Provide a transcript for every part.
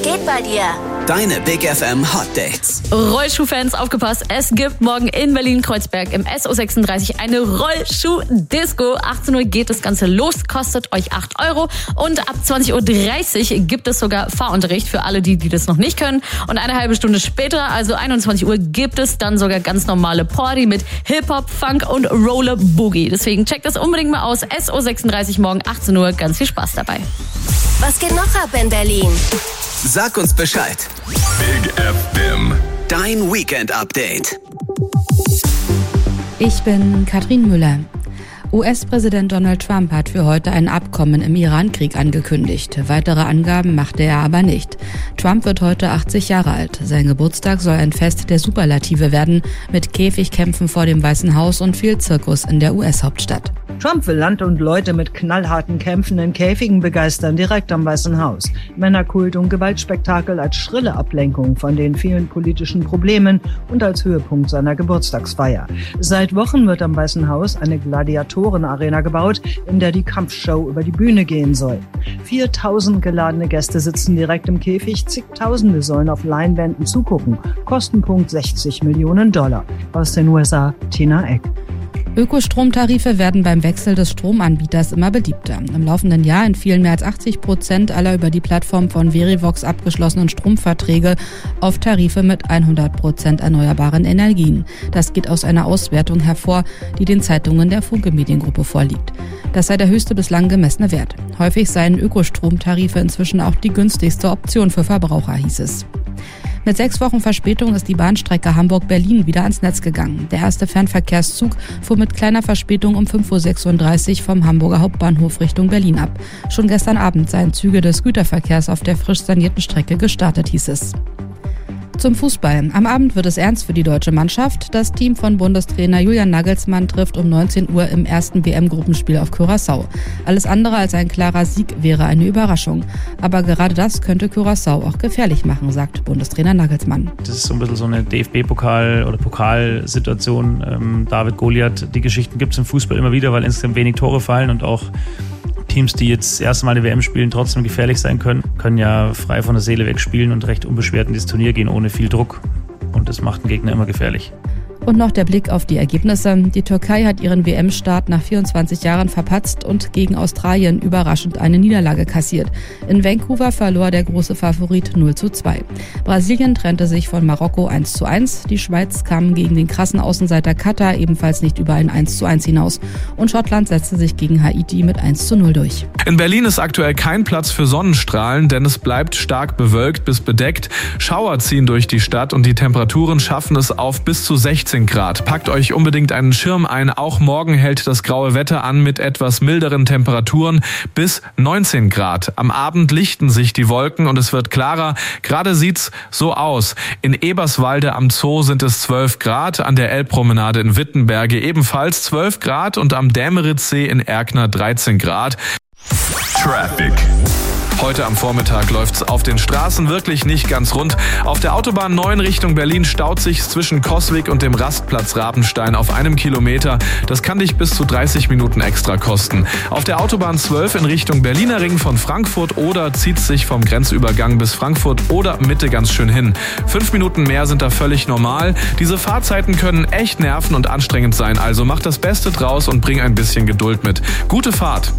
Was geht bei dir? Deine Big FM Hot Dates. Rollschuhfans, aufgepasst, es gibt morgen in Berlin-Kreuzberg im SO36 eine Rollschuh-Disco. 18 Uhr geht das Ganze los, kostet euch 8 € und ab 20.30 Uhr gibt es sogar Fahrunterricht für alle, die das noch nicht können. Und eine halbe Stunde später, also 21 Uhr, gibt es dann sogar ganz normale Party mit Hip-Hop, Funk und Roller Boogie. Deswegen checkt das unbedingt mal aus. SO36 morgen 18 Uhr, ganz viel Spaß dabei. Was geht noch ab in Berlin? Sag uns Bescheid. Big FM. Dein Weekend-Update. Ich bin Katrin Müller. US-Präsident Donald Trump hat für heute ein Abkommen im Iran-Krieg angekündigt. Weitere Angaben machte er aber nicht. Trump wird heute 80 Jahre alt. Sein Geburtstag soll ein Fest der Superlative werden, mit Käfigkämpfen vor dem Weißen Haus und viel Zirkus in der US-Hauptstadt. Trump will Land und Leute mit knallharten Kämpfen in Käfigen begeistern, direkt am Weißen Haus. Männerkult und Gewaltspektakel als schrille Ablenkung von den vielen politischen Problemen und als Höhepunkt seiner Geburtstagsfeier. Seit Wochen wird am Weißen Haus eine Gladiatorenarena gebaut, in der die Kampfshow über die Bühne gehen soll. 4000 geladene Gäste sitzen direkt im Käfig, zigtausende sollen auf Leinwänden zugucken. Kostenpunkt $60 Millionen. Aus den USA, Tina Eck. Ökostromtarife werden beim Wechsel des Stromanbieters immer beliebter. Im laufenden Jahr entfielen mehr als 80% aller über die Plattform von Verivox abgeschlossenen Stromverträge auf Tarife mit 100% erneuerbaren Energien. Das geht aus einer Auswertung hervor, die den Zeitungen der Funke Mediengruppe vorliegt. Das sei der höchste bislang gemessene Wert. Häufig seien Ökostromtarife inzwischen auch die günstigste Option für Verbraucher, hieß es. Mit 6 Wochen Verspätung ist die Bahnstrecke Hamburg-Berlin wieder ans Netz gegangen. Der erste Fernverkehrszug fuhr mit kleiner Verspätung um 5.36 Uhr vom Hamburger Hauptbahnhof Richtung Berlin ab. Schon gestern Abend seien Züge des Güterverkehrs auf der frisch sanierten Strecke gestartet, hieß es. Zum Fußball. Am Abend wird es ernst für die deutsche Mannschaft. Das Team von Bundestrainer Julian Nagelsmann trifft um 19 Uhr im ersten WM-Gruppenspiel auf Curaçao. Alles andere als ein klarer Sieg wäre eine Überraschung. Aber gerade das könnte Curaçao auch gefährlich machen, sagt Bundestrainer Nagelsmann. Das ist so ein bisschen so eine DFB-Pokal- oder Pokalsituation. David Goliath, die Geschichten gibt es im Fußball immer wieder, weil insgesamt wenig Tore fallen und auch Teams, die jetzt das erste Mal eine WM spielen, trotzdem gefährlich sein können ja frei von der Seele weg spielen und recht unbeschwert in dieses Turnier gehen, ohne viel Druck. Und das macht den Gegner immer gefährlich. Und noch der Blick auf die Ergebnisse. Die Türkei hat ihren WM-Start nach 24 Jahren verpatzt und gegen Australien überraschend eine Niederlage kassiert. In Vancouver verlor der große Favorit 0:2. Brasilien trennte sich von Marokko 1:1. Die Schweiz kam gegen den krassen Außenseiter Katar ebenfalls nicht über ein 1:1 hinaus. Und Schottland setzte sich gegen Haiti mit 1:0 durch. In Berlin ist aktuell kein Platz für Sonnenstrahlen, denn es bleibt stark bewölkt bis bedeckt. Schauer ziehen durch die Stadt und die Temperaturen schaffen es auf bis zu 16 Grad. Packt euch unbedingt einen Schirm ein. Auch morgen hält das graue Wetter an mit etwas milderen Temperaturen bis 19 Grad. Am Abend lichten sich die Wolken und es wird klarer. Gerade sieht's so aus. In Eberswalde am Zoo sind es 12 Grad, an der Elbpromenade in Wittenberge ebenfalls 12 Grad und am Dämeritzsee in Erkner 13 Grad. Traffic. Heute am Vormittag läuft's auf den Straßen wirklich nicht ganz rund. Auf der Autobahn 9 Richtung Berlin staut sich zwischen Coswig und dem Rastplatz Rabenstein auf 1 Kilometer. Das kann dich bis zu 30 Minuten extra kosten. Auf der Autobahn 12 in Richtung Berliner Ring von Frankfurt oder zieht's sich vom Grenzübergang bis Frankfurt oder Mitte ganz schön hin. 5 Minuten mehr sind da völlig normal. Diese Fahrzeiten können echt nerven und anstrengend sein, also mach das Beste draus und bring ein bisschen Geduld mit. Gute Fahrt!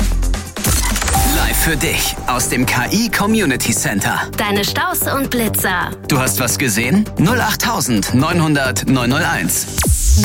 Live für dich aus dem KI Community Center. Deine Staus und Blitzer. Du hast was gesehen? 08900 901.